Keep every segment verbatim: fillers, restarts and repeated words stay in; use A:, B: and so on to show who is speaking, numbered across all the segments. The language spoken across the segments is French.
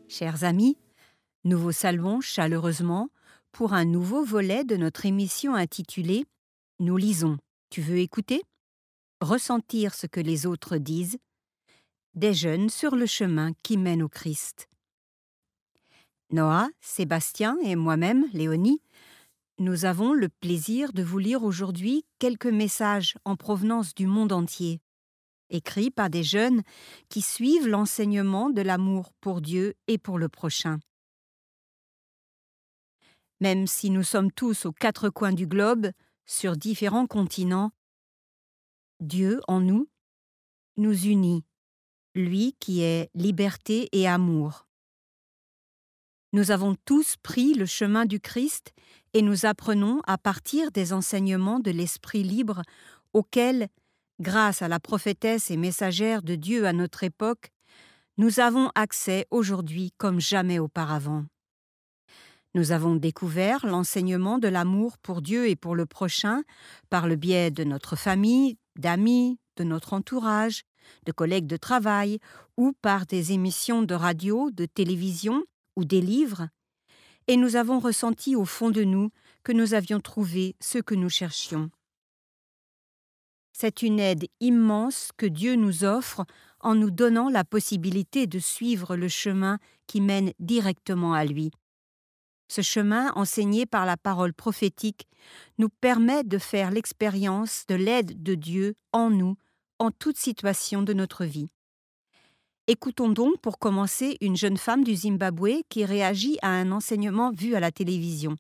A: Chers amis, nous vous saluons chaleureusement pour un nouveau volet de notre émission intitulée « Nous lisons ». Tu veux écouter? Ressentir ce que les autres disent. Des jeunes sur le chemin qui mène au Christ. Noah, Sébastien et moi-même, Léonie, nous avons le plaisir de vous lire aujourd'hui quelques messages en provenance du monde entier, écrits par des jeunes qui suivent l'enseignement de l'amour pour Dieu et pour le prochain. Même si nous sommes tous aux quatre coins du globe, sur différents continents, Dieu en nous nous unit, lui qui est liberté et amour. Nous avons tous pris le chemin du Christ et nous apprenons à partir des enseignements de l'Esprit libre auxquels, grâce à la prophétesse et messagère de Dieu à notre époque, nous avons accès aujourd'hui comme jamais auparavant. Nous avons découvert l'enseignement de l'amour pour Dieu et pour le prochain par le biais de notre famille, d'amis, de notre entourage, de collègues de travail ou par des émissions de radio, de télévision ou des livres, et nous avons ressenti au fond de nous que nous avions trouvé ce que nous cherchions. C'est une aide immense que Dieu nous offre en nous donnant la possibilité de suivre le chemin qui mène directement à lui. Ce chemin, enseigné par la parole prophétique, nous permet de faire l'expérience de l'aide de Dieu en nous, en toute situation de notre vie. Écoutons donc pour commencer une jeune femme du Zimbabwe qui réagit à un enseignement vu à la télévision.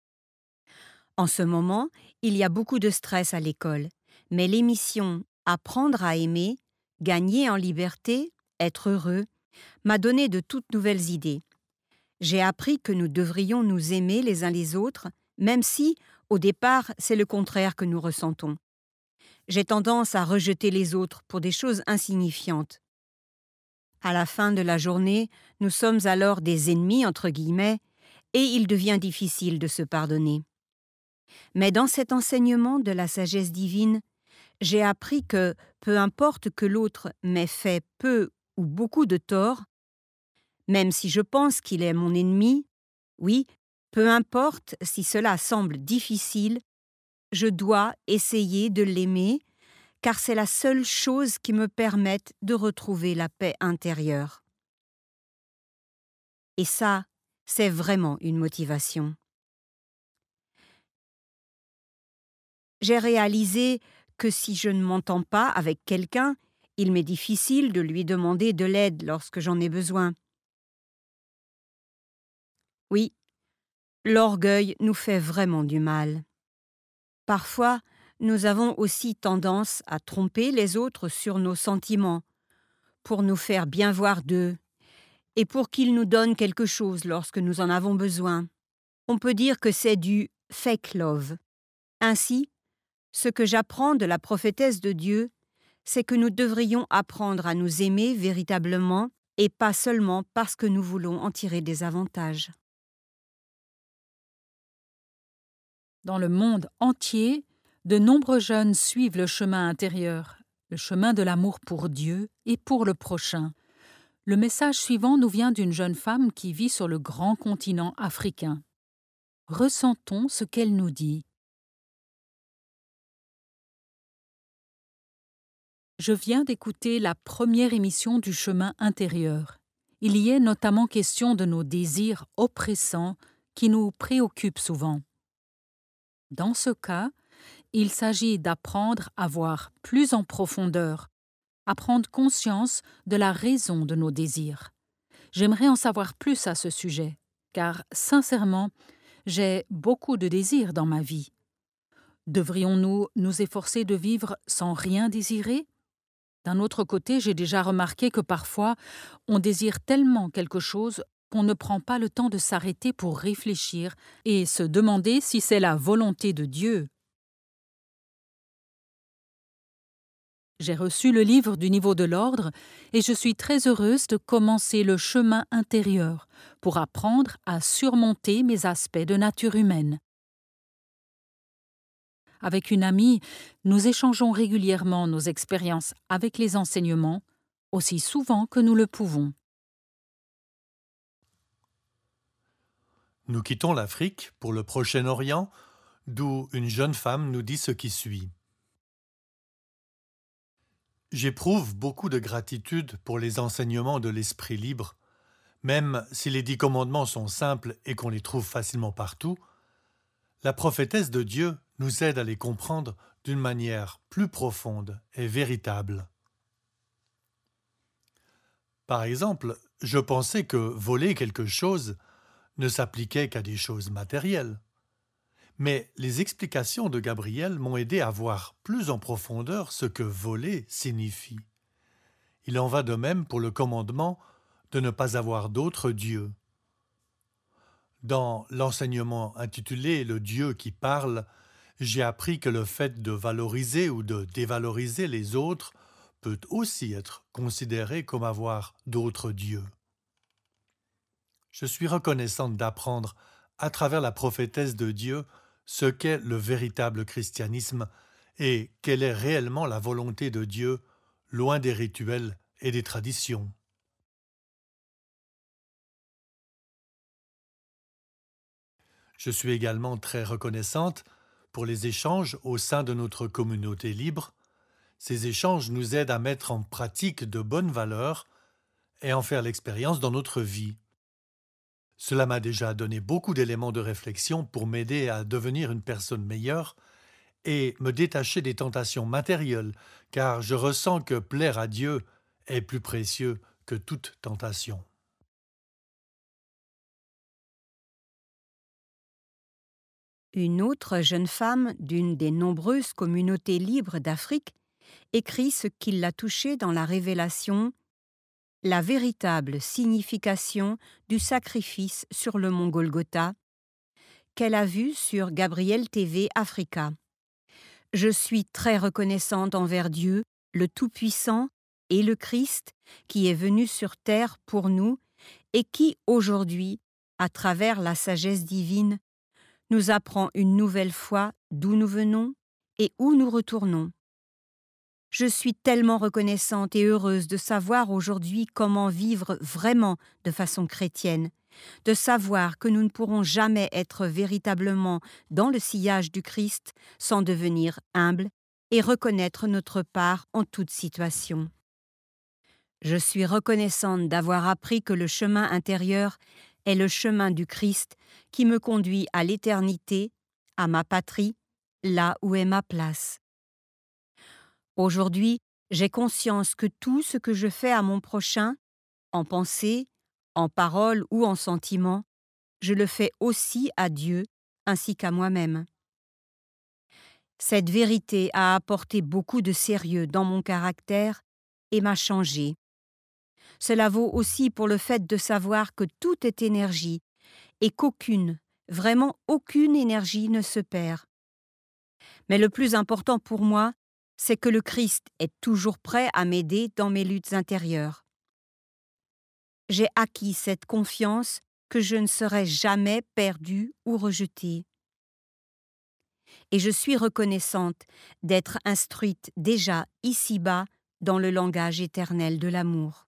A: En ce moment, il y a beaucoup de stress à l'école, mais l'émission « Apprendre à aimer »,« Gagner en liberté »,« Être heureux » m'a donné de toutes nouvelles idées. J'ai appris que nous devrions nous aimer les uns les autres, même si, au départ, c'est le contraire que nous ressentons. J'ai tendance à rejeter les autres pour des choses insignifiantes. À la fin de la journée, nous sommes alors des ennemis, entre guillemets, et il devient difficile de se pardonner. Mais dans cet enseignement de la sagesse divine, j'ai appris que, peu importe que l'autre m'ait fait peu ou beaucoup de tort, même si je pense qu'il est mon ennemi, oui, peu importe si cela semble difficile, je dois essayer de l'aimer, car c'est la seule chose qui me permette de retrouver la paix intérieure. Et ça, c'est vraiment une motivation. J'ai réalisé que si je ne m'entends pas avec quelqu'un, il m'est difficile de lui demander de l'aide lorsque j'en ai besoin. Oui, l'orgueil nous fait vraiment du mal. Parfois, nous avons aussi tendance à tromper les autres sur nos sentiments, pour nous faire bien voir d'eux, et pour qu'ils nous donnent quelque chose lorsque nous en avons besoin. On peut dire que c'est du « fake love ». Ainsi, ce que j'apprends de la prophétesse de Dieu, c'est que nous devrions apprendre à nous aimer véritablement et pas seulement parce que nous voulons en tirer des avantages.
B: Dans le monde entier, de nombreux jeunes suivent le chemin intérieur, le chemin de l'amour pour Dieu et pour le prochain. Le message suivant nous vient d'une jeune femme qui vit sur le grand continent africain. Ressentons ce qu'elle nous dit. Je viens d'écouter la première émission du chemin intérieur. Il y est notamment question de nos désirs oppressants qui nous préoccupent souvent. Dans ce cas, il s'agit d'apprendre à voir plus en profondeur, à prendre conscience de la raison de nos désirs. J'aimerais en savoir plus à ce sujet, car, sincèrement, j'ai beaucoup de désirs dans ma vie. Devrions-nous nous efforcer de vivre sans rien désirer? D'un autre côté, j'ai déjà remarqué que parfois, on désire tellement quelque chose qu'on ne prend pas le temps de s'arrêter pour réfléchir et se demander si c'est la volonté de Dieu. J'ai reçu le livre du niveau de l'ordre et je suis très heureuse de commencer le chemin intérieur pour apprendre à surmonter mes aspects de nature humaine. Avec une amie, nous échangeons régulièrement nos expériences avec les enseignements, aussi souvent que nous le pouvons.
C: Nous quittons l'Afrique pour le Proche-Orient, d'où une jeune femme nous dit ce qui suit. J'éprouve beaucoup de gratitude pour les enseignements de l'Esprit libre. Même si les dix commandements sont simples et qu'on les trouve facilement partout, la prophétesse de Dieu nous aide à les comprendre d'une manière plus profonde et véritable. Par exemple, je pensais que voler quelque chose ne s'appliquait qu'à des choses matérielles. Mais les explications de Gabriel m'ont aidé à voir plus en profondeur ce que voler signifie. Il en va de même pour le commandement de ne pas avoir d'autre Dieu. Dans l'enseignement intitulé « Le Dieu qui parle », j'ai appris que le fait de valoriser ou de dévaloriser les autres peut aussi être considéré comme avoir d'autres dieux. Je suis reconnaissante d'apprendre, à travers la prophétesse de Dieu, ce qu'est le véritable christianisme et quelle est réellement la volonté de Dieu, loin des rituels et des traditions. Je suis également très reconnaissante pour les échanges au sein de notre communauté libre. Ces échanges nous aident à mettre en pratique de bonnes valeurs et en faire l'expérience dans notre vie. Cela m'a déjà donné beaucoup d'éléments de réflexion pour m'aider à devenir une personne meilleure et me détacher des tentations matérielles, car je ressens que plaire à Dieu est plus précieux que toute tentation.
A: Une autre jeune femme d'une des nombreuses communautés libres d'Afrique écrit ce qui l'a touchée dans la révélation « La véritable signification du sacrifice sur le mont Golgotha » qu'elle a vue sur Gabriel T V Africa. Je suis très reconnaissante envers Dieu, le Tout-Puissant, et le Christ qui est venu sur terre pour nous et qui, aujourd'hui, à travers la sagesse divine, nous apprend une nouvelle fois d'où nous venons et où nous retournons. Je suis tellement reconnaissante et heureuse de savoir aujourd'hui comment vivre vraiment de façon chrétienne, de savoir que nous ne pourrons jamais être véritablement dans le sillage du Christ sans devenir humbles et reconnaître notre part en toute situation. Je suis reconnaissante d'avoir appris que le chemin intérieur est le chemin du Christ qui me conduit à l'éternité, à ma patrie, là où est ma place. Aujourd'hui, j'ai conscience que tout ce que je fais à mon prochain, en pensée, en parole ou en sentiment, je le fais aussi à Dieu ainsi qu'à moi-même. Cette vérité a apporté beaucoup de sérieux dans mon caractère et m'a changé. Cela vaut aussi pour le fait de savoir que tout est énergie et qu'aucune, vraiment aucune énergie ne se perd. Mais le plus important pour moi, c'est que le Christ est toujours prêt à m'aider dans mes luttes intérieures. J'ai acquis cette confiance que je ne serai jamais perdue ou rejetée. Et je suis reconnaissante d'être instruite déjà ici-bas dans le langage éternel de l'amour.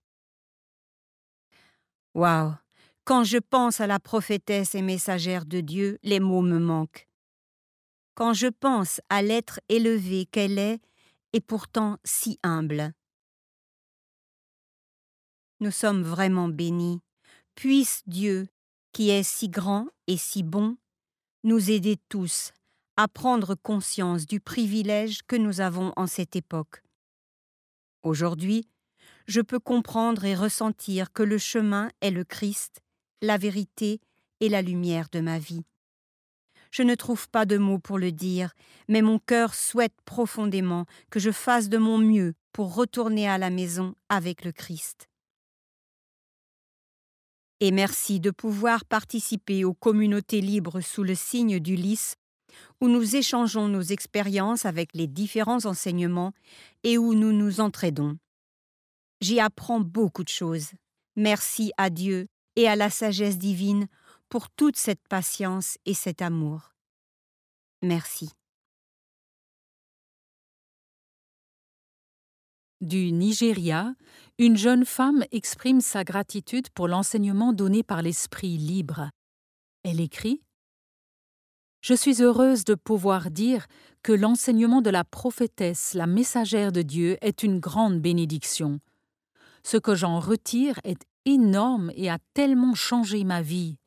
A: Waouh! Quand je pense à la prophétesse et messagère de Dieu, les mots me manquent. Quand je pense à l'être élevé qu'elle est et pourtant si humble. Nous sommes vraiment bénis. Puisse Dieu, qui est si grand et si bon, nous aider tous à prendre conscience du privilège que nous avons en cette époque. Aujourd'hui, je peux comprendre et ressentir que le chemin est le Christ, la vérité et la lumière de ma vie. Je ne trouve pas de mots pour le dire, mais mon cœur souhaite profondément que je fasse de mon mieux pour retourner à la maison avec le Christ. Et merci de pouvoir participer aux communautés libres sous le signe d'Ulysse, où nous échangeons nos expériences avec les différents enseignements et où nous nous entraidons. J'y apprends beaucoup de choses. Merci à Dieu et à la sagesse divine pour toute cette patience et cet amour. Merci.
B: Du Nigeria, une jeune femme exprime sa gratitude pour l'enseignement donné par l'Esprit libre. Elle écrit « Je suis heureuse de pouvoir dire que l'enseignement de la prophétesse, la messagère de Dieu, est une grande bénédiction. Ce que j'en retire est énorme et a tellement changé ma vie.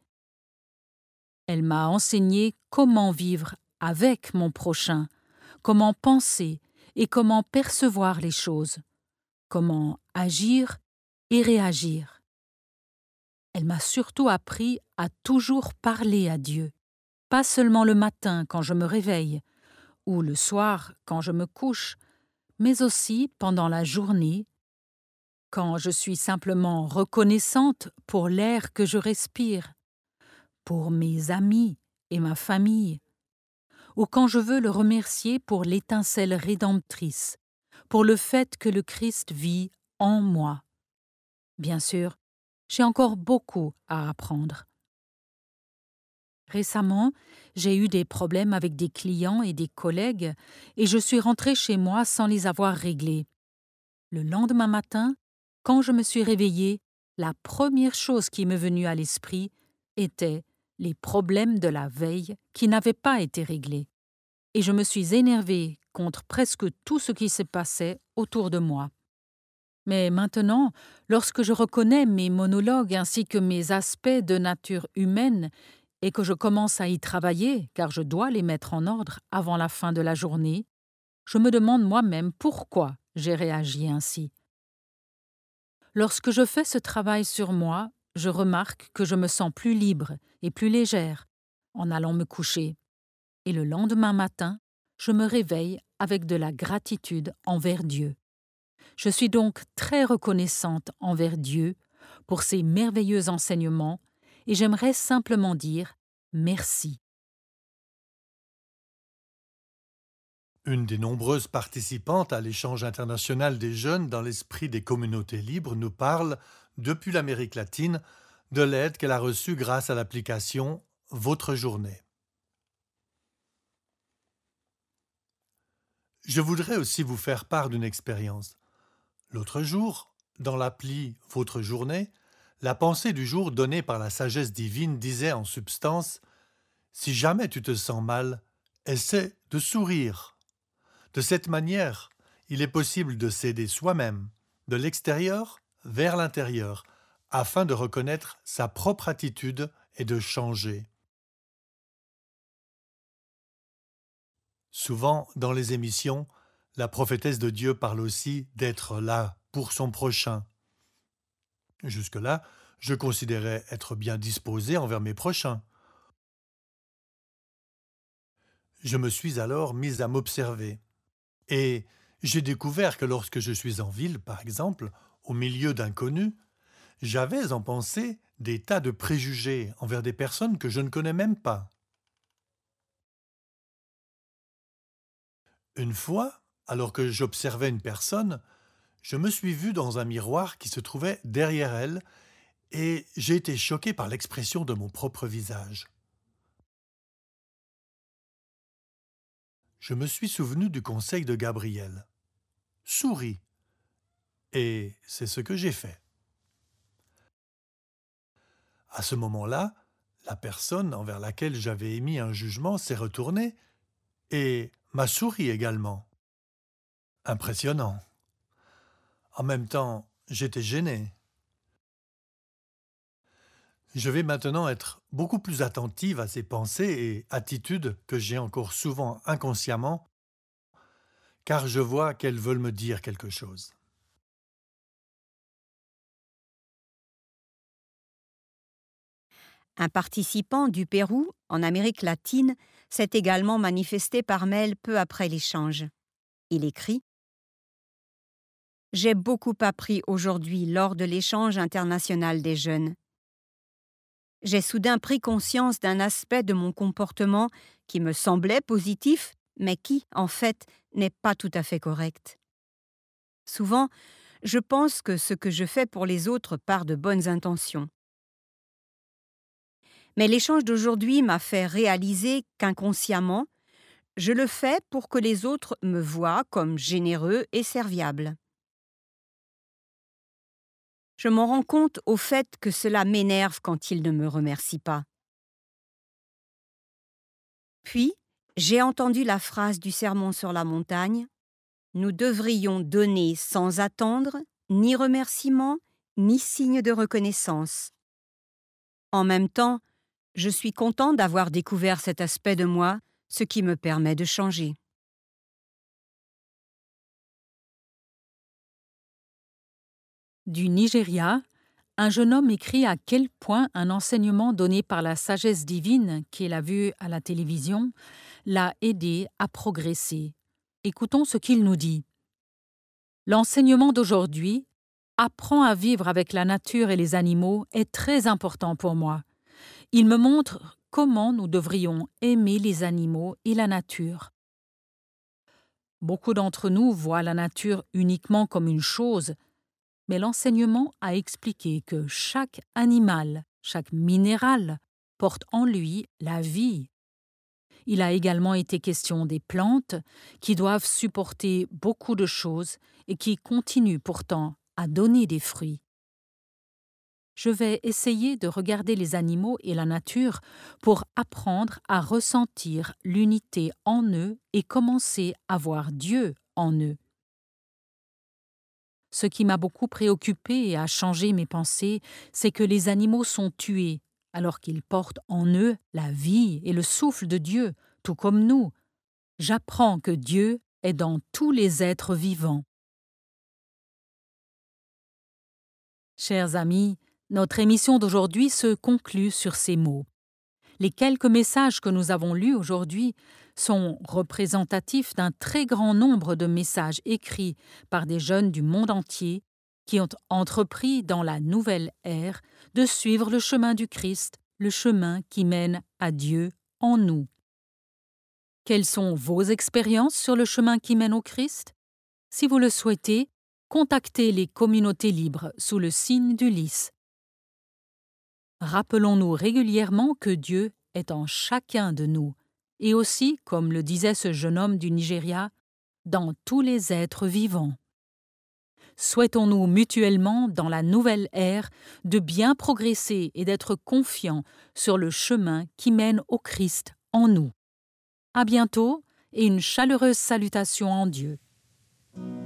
B: Elle m'a enseigné comment vivre avec mon prochain, comment penser et comment percevoir les choses, comment agir et réagir. Elle m'a surtout appris à toujours parler à Dieu, pas seulement le matin quand je me réveille, ou le soir quand je me couche, mais aussi pendant la journée, quand je suis simplement reconnaissante pour l'air que je respire, pour mes amis et ma famille, ou quand je veux le remercier pour l'étincelle rédemptrice, pour le fait que le Christ vit en moi. Bien sûr, j'ai encore beaucoup à apprendre. Récemment, j'ai eu des problèmes avec des clients et des collègues et je suis rentrée chez moi sans les avoir réglés. Le lendemain matin, quand je me suis réveillée, la première chose qui m'est venue à l'esprit était les problèmes de la veille qui n'avaient pas été réglés. Et je me suis énervée contre presque tout ce qui se passait autour de moi. Mais maintenant, lorsque je reconnais mes monologues ainsi que mes aspects de nature humaine et que je commence à y travailler, car je dois les mettre en ordre avant la fin de la journée, je me demande moi-même pourquoi j'ai réagi ainsi. Lorsque je fais ce travail sur moi, je remarque que je me sens plus libre et plus légère en allant me coucher. Et le lendemain matin, je me réveille avec de la gratitude envers Dieu. Je suis donc très reconnaissante envers Dieu pour ses merveilleux enseignements et j'aimerais simplement dire merci.
C: Une des nombreuses participantes à l'échange international des jeunes dans l'esprit des communautés libres nous parle, depuis l'Amérique latine, de l'aide qu'elle a reçue grâce à l'application Votre journée. Je voudrais aussi vous faire part d'une expérience. L'autre jour, dans l'appli Votre journée, la pensée du jour donnée par la sagesse divine disait en substance « Si jamais tu te sens mal, essaie de sourire ». De cette manière, il est possible de s'aider soi-même, de l'extérieur vers l'intérieur, afin de reconnaître sa propre attitude et de changer. Souvent, dans les émissions, la prophétesse de Dieu parle aussi d'être là pour son prochain. Jusque-là, je considérais être bien disposé envers mes prochains. Je me suis alors mis à m'observer. Et j'ai découvert que lorsque je suis en ville, par exemple, au milieu d'inconnus, j'avais en pensée des tas de préjugés envers des personnes que je ne connais même pas. Une fois, alors que j'observais une personne, je me suis vu dans un miroir qui se trouvait derrière elle et j'ai été choqué par l'expression de mon propre visage. Je me suis souvenu du conseil de Gabriel. Souris. Et c'est ce que j'ai fait. À ce moment-là, la personne envers laquelle j'avais émis un jugement s'est retournée et m'a souri également. Impressionnant. En même temps, j'étais gêné. Je vais maintenant être beaucoup plus attentive à ces pensées et attitudes que j'ai encore souvent inconsciemment, car je vois qu'elles veulent me dire quelque chose.
A: Un participant du Pérou, en Amérique latine, s'est également manifesté par mail peu après l'échange. Il écrit « J'ai beaucoup appris aujourd'hui lors de l'échange international des jeunes. J'ai soudain pris conscience d'un aspect de mon comportement qui me semblait positif, mais qui, en fait, n'est pas tout à fait correct. Souvent, je pense que ce que je fais pour les autres part de bonnes intentions. Mais l'échange d'aujourd'hui m'a fait réaliser qu'inconsciemment, je le fais pour que les autres me voient comme généreux et serviable. Je m'en rends compte au fait que cela m'énerve quand ils ne me remercient pas. Puis, j'ai entendu la phrase du Sermon sur la montagne « Nous devrions donner sans attendre, ni remerciement, ni signe de reconnaissance. » En même temps, je suis content d'avoir découvert cet aspect de moi, ce qui me permet de changer.
B: Du Nigeria, un jeune homme écrit à quel point un enseignement donné par la sagesse divine qu'il a vu à la télévision l'a aidé à progresser. Écoutons ce qu'il nous dit. L'enseignement d'aujourd'hui, apprend à vivre avec la nature et les animaux, est très important pour moi. Il me montre comment nous devrions aimer les animaux et la nature. Beaucoup d'entre nous voient la nature uniquement comme une chose, mais l'enseignement a expliqué que chaque animal, chaque minéral, porte en lui la vie. Il a également été question des plantes qui doivent supporter beaucoup de choses et qui continuent pourtant à donner des fruits. Je vais essayer de regarder les animaux et la nature pour apprendre à ressentir l'unité en eux et commencer à voir Dieu en eux. Ce qui m'a beaucoup préoccupé et a changé mes pensées, c'est que les animaux sont tués, alors qu'ils portent en eux la vie et le souffle de Dieu, tout comme nous. J'apprends que Dieu est dans tous les êtres vivants. Chers amis, notre émission d'aujourd'hui se conclut sur ces mots. Les quelques messages que nous avons lus aujourd'hui sont représentatifs d'un très grand nombre de messages écrits par des jeunes du monde entier qui ont entrepris dans la nouvelle ère de suivre le chemin du Christ, le chemin qui mène à Dieu en nous. Quelles sont vos expériences sur le chemin qui mène au Christ? Si vous le souhaitez, contactez les communautés libres sous le signe du lys. Rappelons-nous régulièrement que Dieu est en chacun de nous, et aussi, comme le disait ce jeune homme du Nigeria, dans tous les êtres vivants. Souhaitons-nous mutuellement, dans la nouvelle ère, de bien progresser et d'être confiants sur le chemin qui mène au Christ en nous. À bientôt et une chaleureuse salutation en Dieu.